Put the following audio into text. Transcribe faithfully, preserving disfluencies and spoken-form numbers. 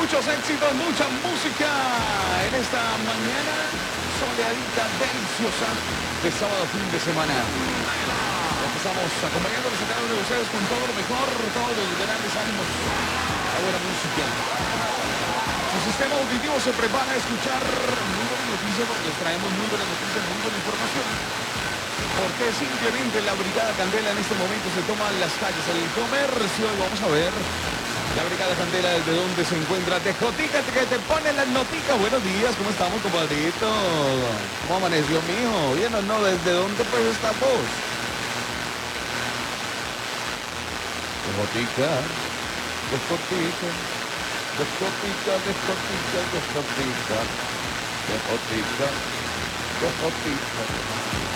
Muchos éxitos, mucha música en esta mañana soleadita, deliciosa de sábado fin de semana. Estamos acompañándolos a cada uno de ustedes con todo lo mejor, todos los grandes ánimos, la buena música. Su sistema auditivo se prepara a escuchar muy buenas noticias, porque les traemos muy buenas noticias, muy buena información. Porque simplemente la Brigada Candela en este momento se toma las calles del comercio y vamos a ver la Brigada Candela desde donde se encuentra. Tejotica, que te pone las noticas. Buenos días, ¿cómo estamos, compadrito? ¿Cómo amaneció, mijo? ¿Bien o no? ¿Desde dónde pues está vos? Tejotica, tejotica, tejotica, tejotica, tejotica, tejotica, tejotica.